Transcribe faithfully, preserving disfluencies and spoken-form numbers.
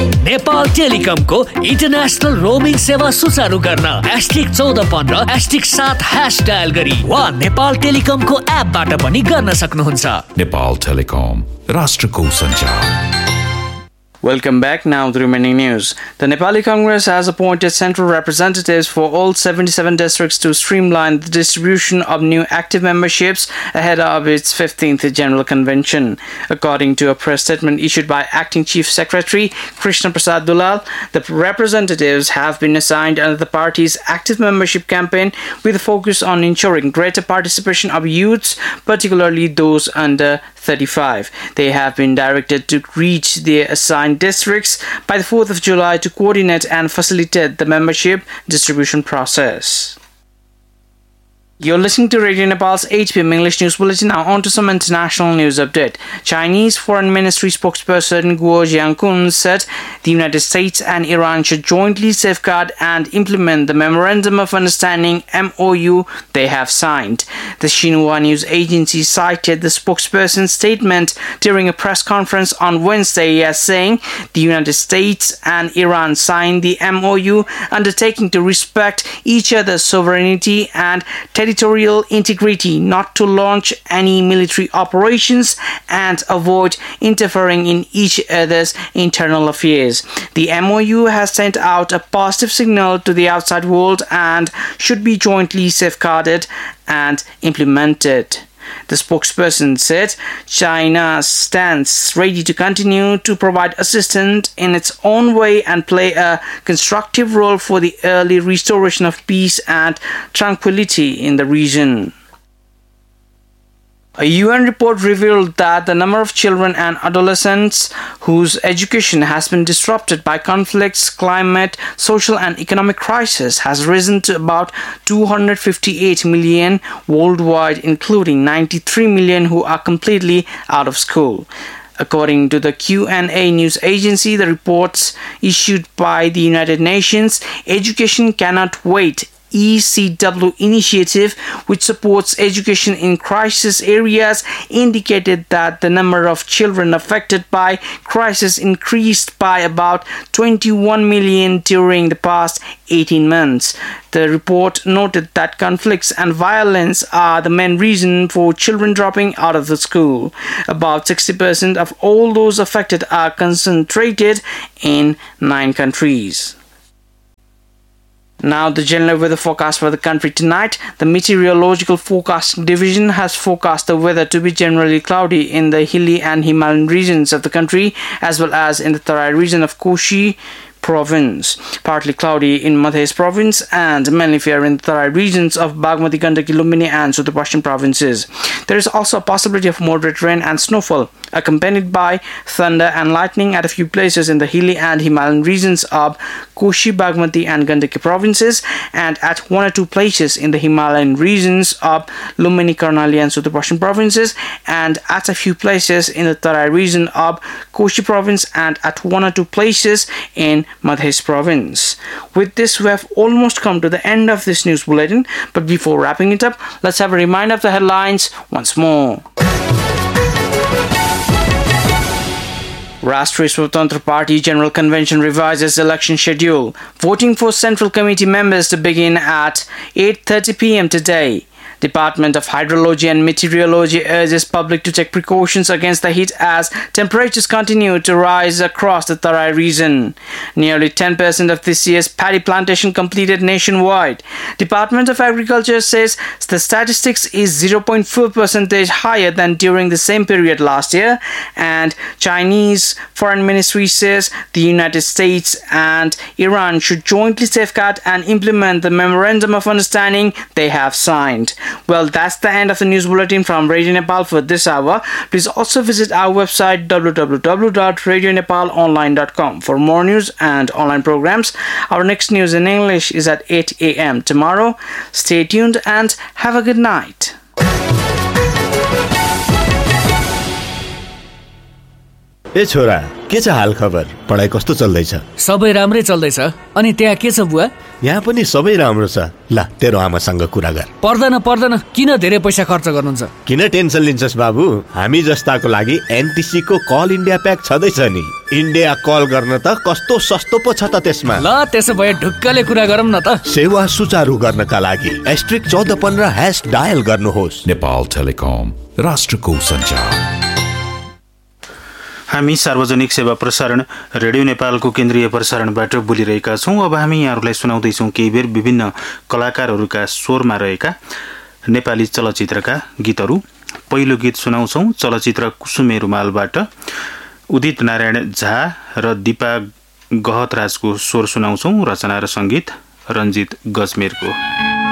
Nepal टेलिकमको international roaming सेवा सुचारू गर्न एस्टिक चौध पन्ध्र एस्टिक सात ह्यास डायल गरी वा नेपाल टेलिकमको एपबाट पनि गर्न सक्नुहुन्छ। नेपाल टेलिकम, राष्ट्रको सञ्चार। Welcome back. Now the remaining news. The Nepali Congress has appointed central representatives for all seventy-seven districts to streamline the distribution of new active memberships ahead of its fifteenth General Convention. According to a press statement issued by Acting Chief Secretary Krishna Prasad Dulal, the representatives have been assigned under the party's active membership campaign with a focus on ensuring greater participation of youths, particularly those under thirty-five. They have been directed to reach their assigned districts by the fourth of July to coordinate and facilitate the membership distribution process. You're listening to Radio Nepal's eight p.m. English News Bulletin. Now on to some international news update. Chinese Foreign Ministry spokesperson Guo Jiankun said the United States and Iran should jointly safeguard and implement the Memorandum of Understanding M O U they have signed. The Xinhua news agency cited the spokesperson's statement during a press conference on Wednesday as saying the United States and Iran signed the M O U undertaking to respect each other's sovereignty and territorial territorial integrity, not to launch any military operations, and avoid interfering in each other's internal affairs. The M O U has sent out a positive signal to the outside world and should be jointly safeguarded and implemented. The spokesperson said China stands ready to continue to provide assistance in its own way and play a constructive role for the early restoration of peace and tranquility in the region. A U N report revealed that the number of children and adolescents whose education has been disrupted by conflicts, climate, social and economic crisis has risen to about two hundred fifty-eight million worldwide, including ninety-three million who are completely out of school. According to the Q and A news agency, the reports issued by the United Nations Education Cannot Wait E C W initiative, which supports education in crisis areas, indicated that the number of children affected by crisis increased by about twenty-one million during the past eighteen months. The report noted that conflicts and violence are the main reason for children dropping out of the school. About sixty percent of all those affected are concentrated in nine countries. Now the general weather forecast for the country tonight. The Meteorological Forecasting Division has forecast the weather to be generally cloudy in the hilly and Himalayan regions of the country, as well as in the Tarai region of Koshi Province. Partly cloudy in Madhya Province and mainly fair in the Tarai regions of Bagmati, Gandaki, Lumbini and Sudurpashchim provinces. There is also a possibility of moderate rain and snowfall, accompanied by thunder and lightning at a few places in the hilly and Himalayan regions of Koshi, Bagmati and Gandaki provinces, and at one or two places in the Himalayan regions of Lumbini, Karnali and Sudurpashchim provinces, and at a few places in the Tarai region of Koshi province, and at one or two places in Madhya province. With this, we have almost come to the end of this news bulletin, but before wrapping it up, let's have a reminder of the headlines once more. Rashtriya Swatantra Party General Convention revises election schedule. Voting for Central Committee members to begin at eight thirty p.m. today. Department of Hydrology and Meteorology urges public to take precautions against the heat as temperatures continue to rise across the Tarai region. Nearly ten percent of this year's paddy plantation completed nationwide. Department of Agriculture says the statistics is zero point four percent higher than during the same period last year, and Chinese Foreign Ministry says the United States and Iran should jointly safeguard and implement the Memorandum of Understanding they have signed. Well, that's the end of the news bulletin from Radio Nepal for this hour. Please also visit our website w w w dot radio nepal online dot com for more news and online programs. Our next news in English is at eight a.m. tomorrow. Stay tuned and have a good night. ए छोरा के छ हाल खबर? पढाइ कस्तो चल्दैछ? सबै राम्रै चल्दैछ। अनि त्यहाँ के छ बुवा? यहाँ पनि सबै राम्रो छ। ल तेरो आमासँग कुरा गर। पर्दैन पर्दैन, किन धेरै पैसा खर्च गर्नुहुन्छ? किन टेन्सन लिन्छस् बाबु? हामी जस्ताको लागि एनटिसी को कल इन्डिया प्याक छँदैछ नि। इन्डिया कल गर्न त कस्तो सस्तो पो छ त त्यसमा। ल त्यसो भए ढुक्कले कुरा गरौँ न त। सेवा सुचारू गर्नका लागि एस्ट्रिक चौध पन्ध्र ह्यास डायल गर्नुहोस्। नेपाल टेलिकम, राष्ट्रको सञ्चार। हामी सार्वजनिक सेवा प्रसारण रेडियो नेपालको केन्द्रीय प्रसारणबाट बोलिरहेका छौँ। अब हामी यहाँहरूलाई सुनाउँदैछौँ केही बेर विभिन्न कलाकारहरूका स्वरमा रहेका नेपाली चलचित्रका गीतहरू। पहिलो गीत सुनाउँछौँ चलचित्र कुसुमे रुमालबाट उदित नारायण झा र दिपा गहतराजको स्वर सुनाउँछौँ। रचना र सङ्गीत रञ्जित गजमेरको।